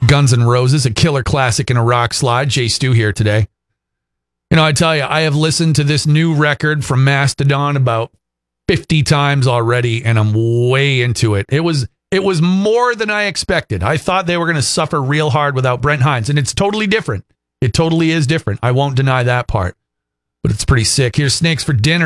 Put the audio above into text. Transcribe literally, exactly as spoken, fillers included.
Guns N' Roses, a killer classic and a rock slide. Jay Stu here today. You know, I tell you, I have listened to this new record from Mastodon about fifty times already, and I'm way into it. It was it was more than I expected. I thought they were going to suffer real hard without Brent Hinds, and it's totally different. It totally is different. I won't deny that part, but it's pretty sick. Here's Snakes for Dinner.